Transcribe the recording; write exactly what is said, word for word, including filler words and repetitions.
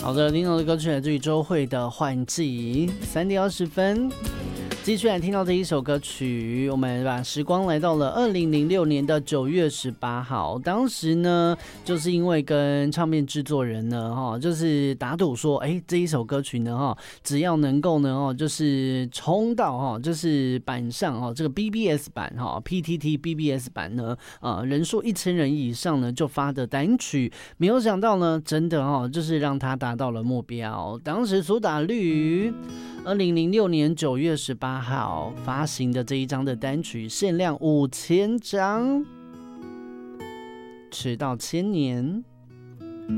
好的，听到的歌曲来自于周蕙的《换季》，三点二十分。继续来听到这一首歌曲，我们把时光来到了二零零六年的九月十八号。当时呢，就是因为跟唱片制作人呢，哈，就是打赌说，哎，这一首歌曲呢，哈，只要能够呢，哦，就是冲到哈，就是版上哈，这个 B B S 版哈 ，P T T B B S 版呢，啊，人数一千人以上呢，就发的单曲。没有想到呢，真的哈，就是让他达到了目标。当时苏打绿。二零零六年九月十八号发行的这一张的单曲，限量五千张，直到千年。